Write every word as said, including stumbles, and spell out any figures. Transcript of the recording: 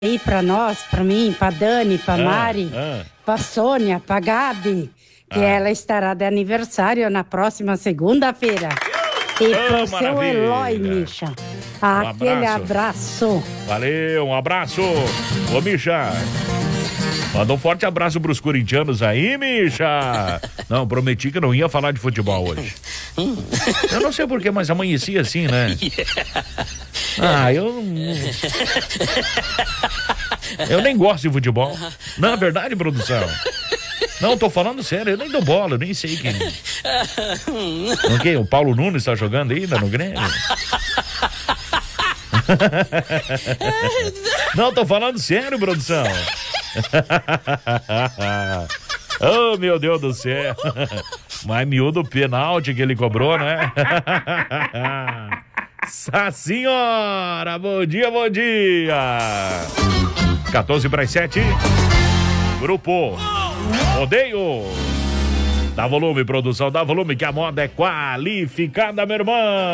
aí pra nós, pra mim, pra Dani, pra Ah, Mari, ah. pra Sônia, pra Gabi, que Ah. ela estará de aniversário na próxima segunda-feira. E Oh, pro seu maravilha. Eloy, Misha. Aquele abraço. abraço. Valeu, um abraço. Ô, Misha. Manda um forte abraço pros corintianos aí, Misha. Não, prometi que não ia falar de futebol hoje. Eu não sei porquê, mas amanhecia assim, né? Ah, eu... Eu nem gosto de futebol. Não é verdade, produção? Não, tô falando sério, eu nem dou bola, eu nem sei quem... O quê? O Paulo Nunes tá jogando ainda no Grêmio? Não, tô falando sério, produção. Oh, meu Deus do céu. Mas miúdo pênalti que ele cobrou, né? Sá senhora, bom dia, bom dia. quatorze para as sete. Grupo Rodeio. Dá volume, produção, dá volume, que a moda é qualificada, meu irmão.